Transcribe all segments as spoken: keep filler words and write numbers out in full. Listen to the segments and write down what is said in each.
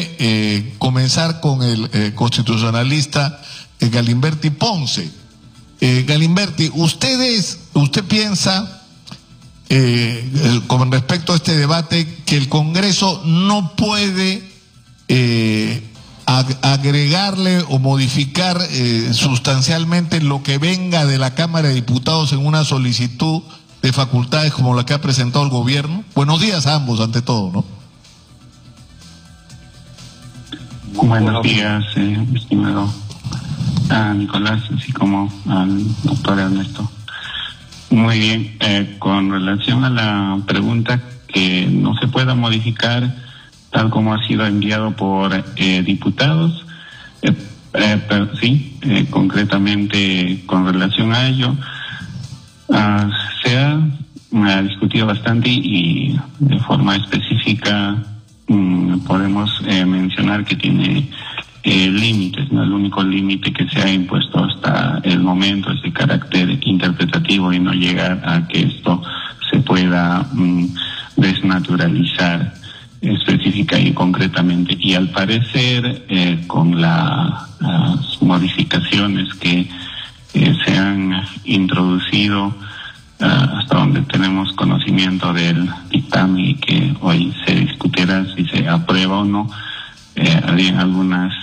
Déjeme eh, comenzar con el eh, constitucionalista eh, Galimberti Ponce. Eh, Galimberti, ustedes, usted piensa, eh, eh, con respecto a este debate, que el Congreso no puede eh, ag agregarle o modificar eh, sustancialmente lo que venga de la Cámara de Diputados en una solicitud de facultades como la que ha presentado el gobierno. Buenos días a ambos, ante todo, ¿no? Buenos días, eh, estimado a Nicolás, así como al doctor Ernesto. Muy bien, eh, con relación a la pregunta que no se pueda modificar tal como ha sido enviado por eh, diputados, eh, eh, pero sí, eh, concretamente con relación a ello, uh, se ha, ha discutido bastante y de forma específica um, podemos eh, mencionar que tiene eh, límites, ¿no? El único límite que se ha impuesto hasta el momento es de carácter interpretativo y no llegar a que esto se pueda um, desnaturalizar específica y concretamente. Y al parecer, eh, con la, las modificaciones que eh, se han introducido uh, hasta donde tenemos conocimiento del dictamen y que hoy se discutirá si se aprueba o no, eh, había algunas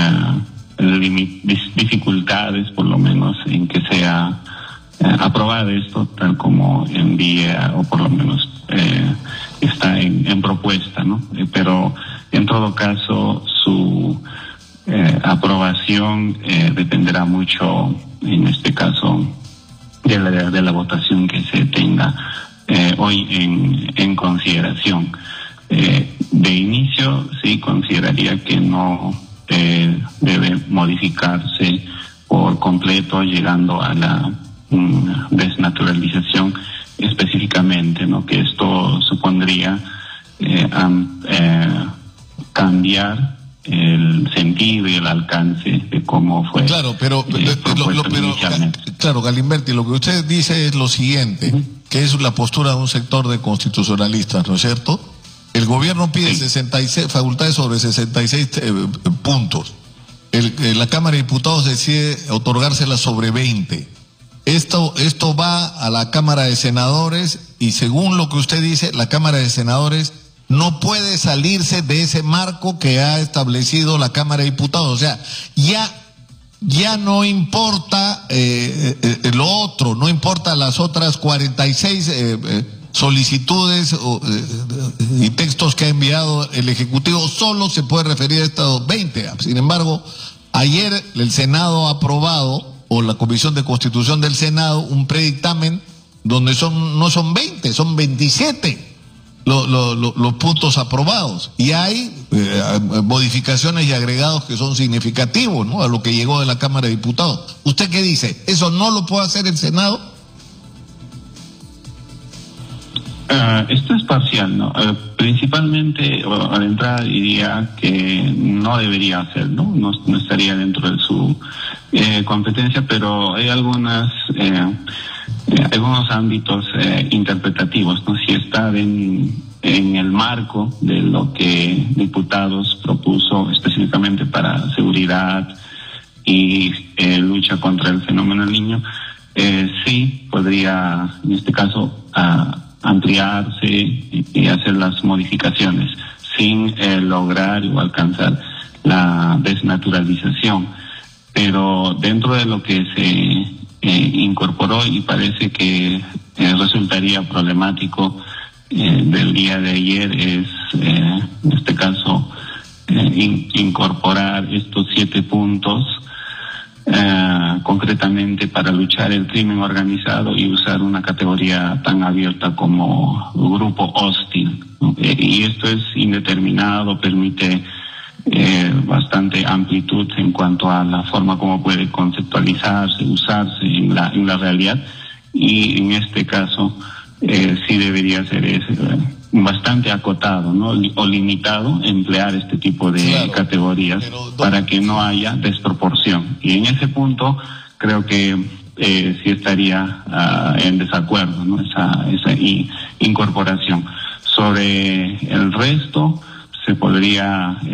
uh, dificultades, por lo menos, en que sea uh, aprobado esto tal como envía, o por lo menos eh, está en, en propuesta, ¿no? Eh, pero en todo caso su eh, aprobación eh, dependerá mucho, en este caso, de la, de la votación que se tenga eh, hoy en, en consideración. Eh, de inicio sí consideraría que no eh, debe modificarse por completo, llegando a la um, desnaturalización específicamente, ¿no? Que esto supondría eh, um, eh, cambiar el sentido y el alcance de cómo fue. Claro, pero, eh, lo, lo, pero claro, Galimberti, lo que usted dice es lo siguiente, uh-huh. que es la postura de un sector de constitucionalistas, ¿no es cierto? El gobierno pide sí. sesenta y seis facultades sobre sesenta y seis eh, puntos. El, eh, la Cámara de Diputados decide otorgárselas sobre veinte. Esto, esto va a la Cámara de Senadores y, según lo que usted dice, la Cámara de Senadores no puede salirse de ese marco que ha establecido la Cámara de Diputados. O sea, ya, ya no importa eh, eh, lo otro, no importa las otras cuarenta y seis eh, eh, solicitudes o, eh, y textos que ha enviado el Ejecutivo, solo se puede referir a estos veinte. Sin embargo, ayer el Senado ha aprobado, o la Comisión de Constitución del Senado, un predictamen donde son no son veinte, son veintisiete los lo, lo, lo puntos aprobados. Y hay eh, modificaciones y agregados que son significativos, ¿no?, a lo que llegó de la Cámara de Diputados. ¿Usted qué dice? ¿Eso no lo puede hacer el Senado? Uh, esto es parcial, ¿no? Uh, principalmente, uh, al entrar diría que no debería hacer, ¿no? No, no estaría dentro de su eh, competencia, pero hay algunas, eh, eh, algunos ámbitos eh, interpretativos, ¿no? Si está en, en el marco de lo que diputados propuso específicamente para seguridad y eh, lucha contra el fenómeno del niño, eh, sí podría, en este caso, uh, ampliarse y hacer las modificaciones sin eh, lograr o alcanzar la desnaturalización. Pero dentro de lo que se eh, incorporó, y parece que eh, resultaría problemático eh, del día de ayer, es eh, en este caso eh, in, incorporar estos siete puntos Uh, concretamente para luchar el crimen organizado y usar una categoría tan abierta como grupo hostil, ¿no? Eh, y esto es indeterminado, permite eh, bastante amplitud en cuanto a la forma como puede conceptualizarse, usarse en la, en la realidad, y en este caso eh, sí debería ser ese, eh, bastante acotado, ¿no?, o limitado, emplear este tipo de claro, categorías pero, para que no haya desproporción. Y en ese punto creo que eh, sí estaría uh, en desacuerdo, ¿no?, esa, esa i, incorporación. Sobre el resto se podría